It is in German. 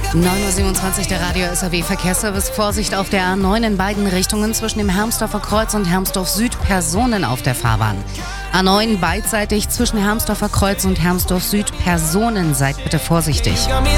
9:27 Uhr, der Radio SAW Verkehrsservice. Vorsicht auf der A9 in beiden Richtungen zwischen dem Hermsdorfer Kreuz und Hermsdorf Süd. Personen auf der Fahrbahn. A9 beidseitig zwischen Hermsdorfer Kreuz und Hermsdorf Süd. Personen, seid bitte vorsichtig.